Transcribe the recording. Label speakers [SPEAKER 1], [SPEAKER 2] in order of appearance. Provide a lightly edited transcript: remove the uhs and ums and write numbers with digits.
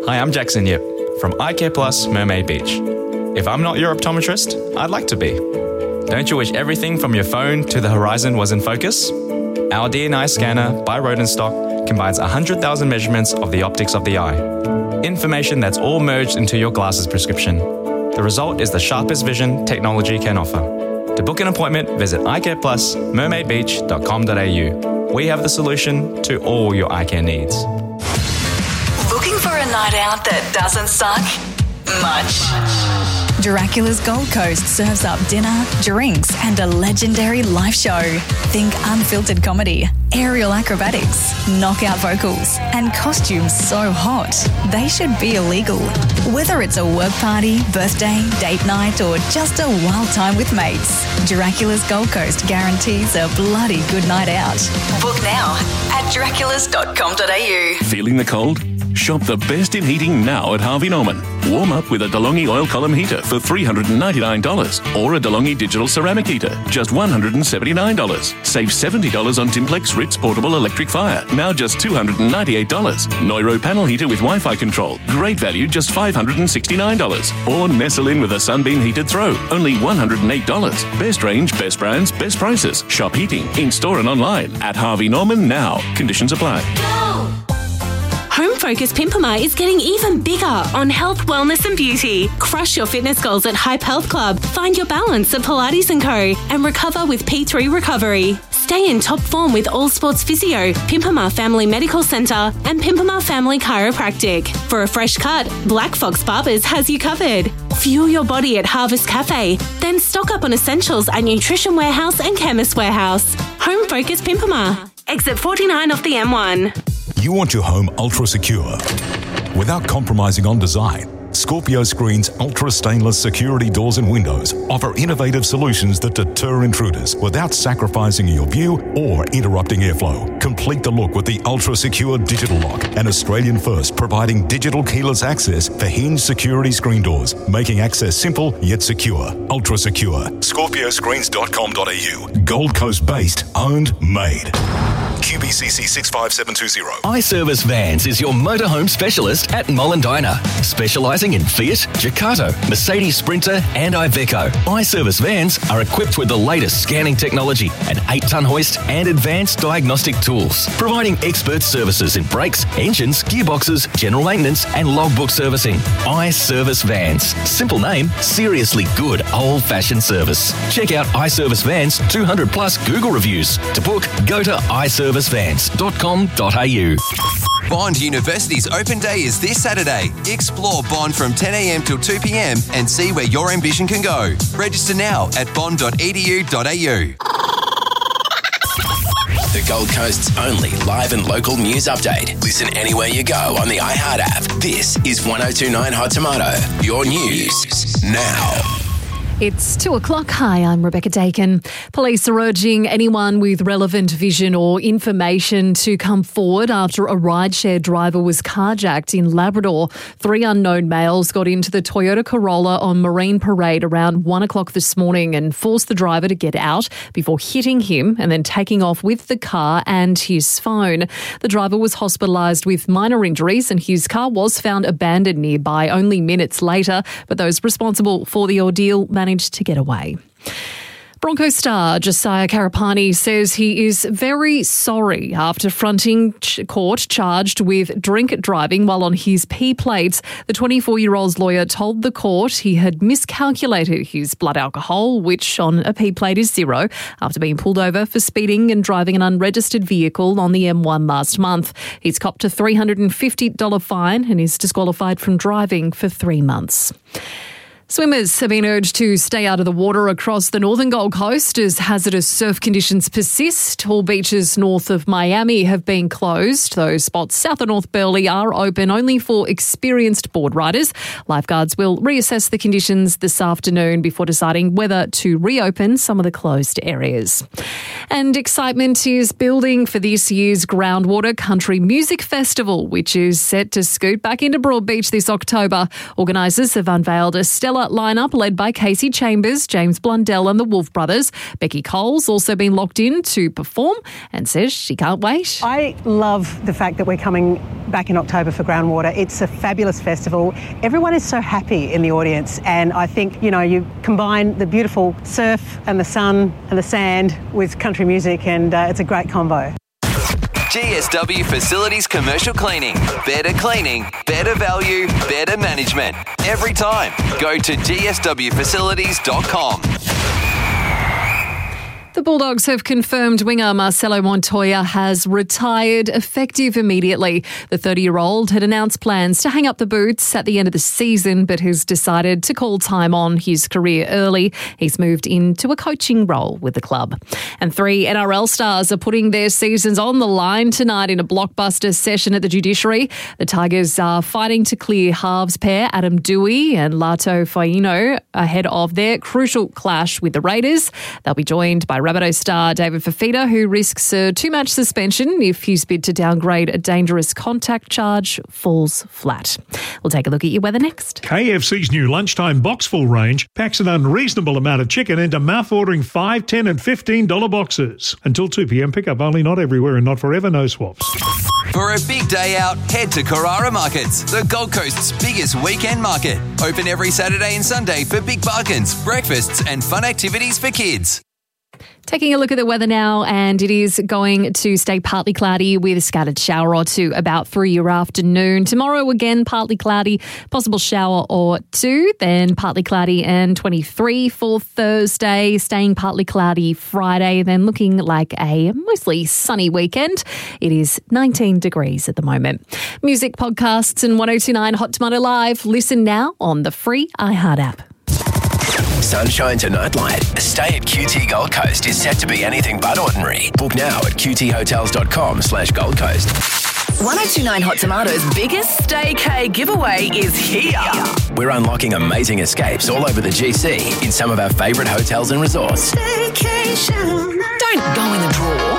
[SPEAKER 1] Hi, I'm Jackson Yip from Eye Care Plus Mermaid Beach. If I'm not your optometrist, I'd like to be. Don't you wish everything from your phone to the horizon was in focus? Our DNI scanner by Rodenstock combines 100,000 measurements of the optics of the eye. Information that's all merged into your glasses prescription. The result is the sharpest vision technology can offer. To book an appointment, visit eyecare+mermaidbeach.com.au. We have the solution to all your eye care needs.
[SPEAKER 2] Looking for a night out that doesn't suck? Much.
[SPEAKER 3] Dracula's Gold Coast serves up dinner, drinks, and a legendary live show. Think unfiltered comedy, aerial acrobatics, knockout vocals, and costumes so hot they should be illegal. Whether it's a work party, birthday, date night, or just a wild time with mates, Dracula's Gold Coast guarantees a bloody good night out.
[SPEAKER 2] Book now at draculas.com.au.
[SPEAKER 4] Feeling the cold? Shop the best in heating now at Harvey Norman. Warm up with a DeLonghi oil column heater for $399 or a DeLonghi digital ceramic heater, just $179. Save $70 on Timplex Ritz portable electric fire, now just $298. Neuro panel heater with Wi-Fi control, great value, just $569. Or nestle in with a Sunbeam heated throw, only $108. Best range, best brands, best prices. Shop heating in store and online at Harvey Norman now. Conditions apply.
[SPEAKER 5] Home Focus Pimpama is getting even bigger on health, wellness and beauty. Crush your fitness goals at Hype Health Club. Find your balance at Pilates & Co. and recover with P3 Recovery. Stay in top form with All Sports Physio, Pimpama Family Medical Centre and Pimpama Family Chiropractic. For a fresh cut, Black Fox Barbers has you covered. Fuel your body at Harvest Cafe. Then stock up on essentials at Nutrition Warehouse and Chemist Warehouse. Home Focus Pimpama. Exit 49 off the M1.
[SPEAKER 6] You want your home ultra secure without compromising on design. Scorpio Screen's ultra stainless security doors and windows offer innovative solutions that deter intruders without sacrificing your view or interrupting airflow. Complete the look with the ultra secure digital lock, an Australian first providing digital keyless access for hinged security screen doors, making access simple yet secure. Ultra secure. ScorpioScreens.com.au. Gold Coast based, owned, made. QBCC 65720.
[SPEAKER 7] iService Vans is your motorhome specialist at Mollendina, specialising in Fiat, Ducato, Mercedes Sprinter and Iveco. iService Vans are equipped with the latest scanning technology, an 8-tonne hoist and advanced diagnostic tools, providing expert services in brakes, engines, gearboxes, general maintenance and logbook servicing. iService Vans. Simple name, seriously good old-fashioned service. Check out iService Vans 200 plus Google reviews. To book, go to iServiceVans.com.au.
[SPEAKER 8] Bond University's open day is this Saturday. Explore Bond from 10 a.m. till 2 p.m. and see where your ambition can go. Register now at bond.edu.au.
[SPEAKER 9] The Gold Coast's only live and local news update. Listen anywhere you go on the iHeart app. This is 102.9 Hot Tomato. Your news now.
[SPEAKER 10] It's 2:00. Hi, I'm Rebecca Dakin. Police are urging anyone with relevant vision or information to come forward after a rideshare driver was carjacked in Labrador. 3 unknown males got into the Toyota Corolla on Marine Parade around 1 o'clock this morning and forced the driver to get out before hitting him and then taking off with the car and his phone. The driver was hospitalised with minor injuries and his car was found abandoned nearby only minutes later, but those responsible for the ordeal managed to get away. Broncos star Josiah Karapani says he is very sorry after fronting court charged with drink driving while on his P plates. The 24-year-old's lawyer told the court he had miscalculated his blood alcohol, which on a P plate is 0, after being pulled over for speeding and driving an unregistered vehicle on the M1 last month. He's copped a $350 fine and is disqualified from driving for 3 months. Swimmers have been urged to stay out of the water across the northern Gold Coast as hazardous surf conditions persist. All beaches north of Miami have been closed. Those spots south of North Burleigh are open only for experienced board riders. Lifeguards will reassess the conditions this afternoon before deciding whether to reopen some of the closed areas. And excitement is building for this year's Groundwater Country Music Festival, which is set to scoot back into Broadbeach this October. Organisers have unveiled a stellar lineup led by Casey Chambers, James Blundell and the Wolf Brothers. Becky Cole's also been locked in to perform and says she can't wait.
[SPEAKER 11] I love the fact that we're coming back in October for Groundwater. It's a fabulous festival. Everyone is so happy in the audience, and I think, you combine the beautiful surf and the sun and the sand with country music, and it's a great combo.
[SPEAKER 8] GSW Facilities Commercial Cleaning. Better cleaning, better value, better management. Every time. Go to gswfacilities.com.
[SPEAKER 10] The Bulldogs have confirmed winger Marcelo Montoya has retired effective immediately. The 30-year-old had announced plans to hang up the boots at the end of the season, but has decided to call time on his career early. He's moved into a coaching role with the club. And 3 NRL stars are putting their seasons on the line tonight in a blockbuster session at the Judiciary. The Tigers are fighting to clear halves pair Adam Dewey and Lato Faino ahead of their crucial clash with the Raiders. They'll be joined by Rabbitoh star David Fifita, who risks a 2-match suspension if his bid to downgrade a dangerous contact charge falls flat. We'll take a look at your weather next.
[SPEAKER 12] KFC's new lunchtime boxful range packs an unreasonable amount of chicken into mouth-watering $5, $10 and $15 boxes. Until 2 p.m, pick up only, not everywhere and not forever, no swaps.
[SPEAKER 8] For a big day out, head to Carrara Markets, the Gold Coast's biggest weekend market. Open every Saturday and Sunday for big bargains, breakfasts and fun activities for kids.
[SPEAKER 10] Taking a look at the weather now, and it is going to stay partly cloudy with a scattered shower or two about through your afternoon. Tomorrow, again, partly cloudy, possible shower or two, then partly cloudy and 23 for Thursday, staying partly cloudy Friday, then looking like a mostly sunny weekend. It is 19 degrees at the moment. Music, podcasts and 1029 Hot Tomato Live. Listen now on the free iHeart app.
[SPEAKER 9] Sunshine to nightlight. A stay at QT Gold Coast is set to be anything but ordinary. Book now at qthotels.com/Gold Coast.
[SPEAKER 2] 1029 Hot Tomato's biggest staycay giveaway is here.
[SPEAKER 9] We're unlocking amazing escapes all over the GC in some of our favourite hotels and resorts.
[SPEAKER 2] Staycation. Don't go in the drawer.